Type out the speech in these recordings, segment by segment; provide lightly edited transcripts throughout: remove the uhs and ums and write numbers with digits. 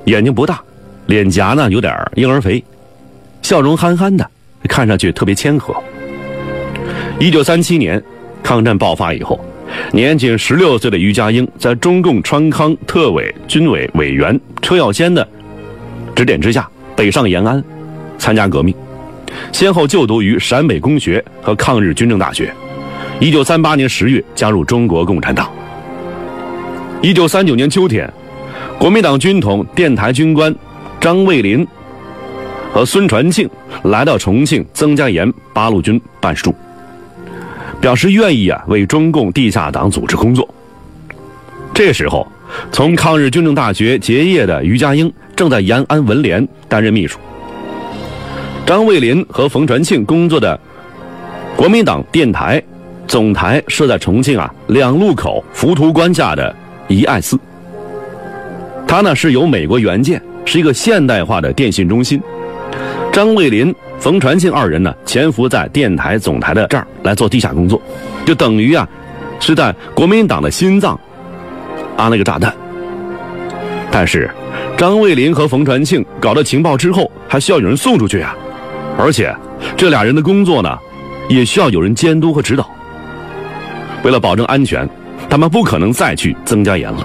眼睛不大，脸颊呢有点婴儿肥，笑容憨憨的，看上去特别谦和。1937年抗战爆发以后，年仅16岁的于家英在中共川康特委军委委员车耀先的指点之下，北上延安参加革命，先后就读于陕北工学和抗日军政大学。1938年10月加入中国共产党。1939年秋天，国民党军统电台军官张卫林和孙传庆来到重庆曾家岩八路军办事处，表示愿意为中共地下党组织工作。这时候，从抗日军政大学结业的于家英正在延安文联担任秘书。张卫林和冯传庆工作的国民党电台总台设在重庆两路口浮屠关下的怡爱寺，它呢是由美国援建，是一个现代化的电信中心。张卫林、冯传庆二人呢潜伏在电台总台的这儿来做地下工作，就等于是在国民党的心脏安了个炸弹。但是张卫林和冯传庆搞到情报之后，还需要有人送出去而且这俩人的工作呢也需要有人监督和指导。为了保证安全，他们不可能再去曾家岩了。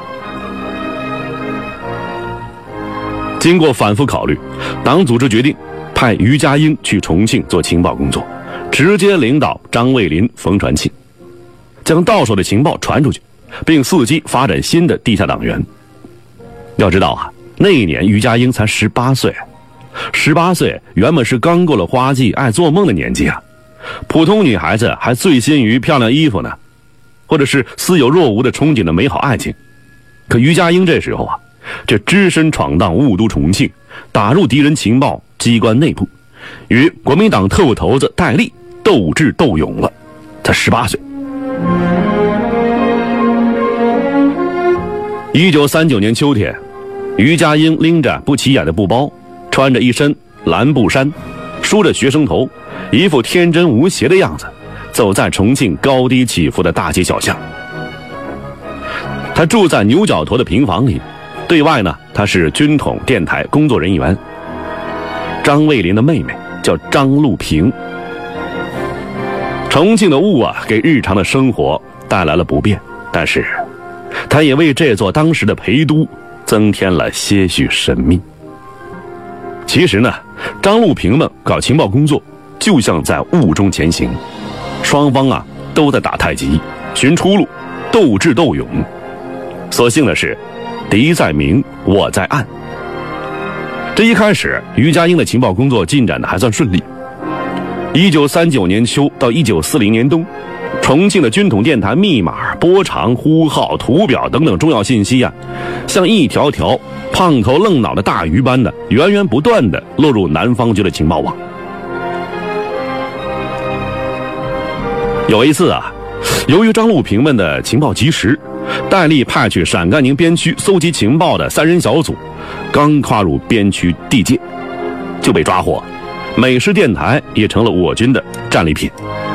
经过反复考虑，党组织决定派于家英去重庆做情报工作，直接领导张卫林、冯传庆，将到手的情报传出去，并伺机发展新的地下党员。要知道那一年于家英才18岁，18岁原本是刚过了花季爱做梦的年纪普通女孩子还醉心于漂亮衣服呢，或者是似有若无的憧憬的美好爱情。可于家英这时候这只身闯荡雾都重庆，打入敌人情报机关内部，与国民党特务头子戴笠斗智斗勇了。他18岁。1939年秋天，于家英拎着不起眼的布包，穿着一身蓝布衫，梳着学生头，一副天真无邪的样子，走在重庆高低起伏的大街小巷。他住在牛角头的平房里，对外呢他是军统电台工作人员。张卫林的妹妹叫张路平。重庆的雾给日常的生活带来了不便，但是他也为这座当时的陪都增添了些许神秘。其实呢，张路平们搞情报工作就像在雾中前行，双方都在打太极，寻出路，斗智斗勇。所幸的是，敌在明，我在暗。这一开始，于家英的情报工作进展的还算顺利。1939年秋到1940年冬，重庆的军统电台密码、波长、呼号、图表等等重要信息像一条条胖头愣脑的大鱼般的源源不断的落入南方局的情报网。有一次由于张路平们的情报及时，戴笠派去陕甘宁边区搜集情报的3人小组刚跨入边区地界，就被抓获，美式电台也成了我军的战利品。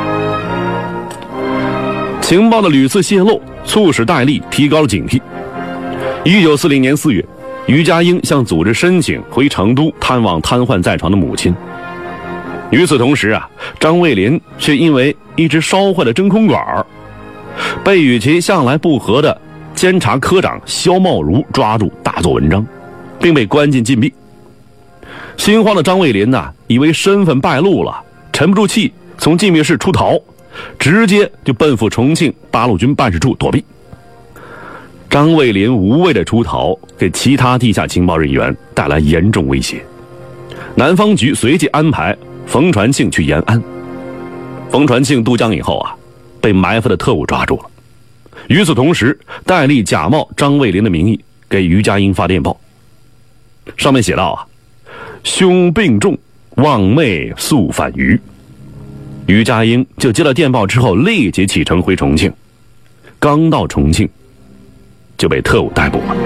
情报的屡次泄露促使戴笠提高了警惕。1940年4月，于家英向组织申请回成都探望瘫痪在床的母亲。与此同时张卫林却因为一只烧坏的真空管被与其向来不和的监察科长肖茂如抓住大做文章，并被关进禁闭。心慌的张卫林以为身份败露了，沉不住气，从禁闭室出逃，直接就奔赴重庆八路军办事处躲避。张卫林无谓的出逃，给其他地下情报人员带来严重威胁。南方局随即安排冯传庆去延安。冯传庆渡江以后被埋伏的特务抓住了。与此同时，戴笠假冒张卫林的名义给于家英发电报，上面写道兄病重，望妹速返渝。于家英就接了电报之后立即启程回重庆，刚到重庆就被特务逮捕了。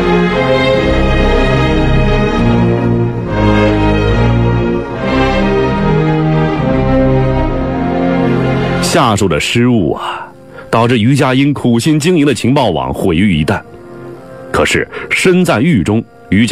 下属的失误导致于家英苦心经营的情报网毁于一旦。可是身在狱中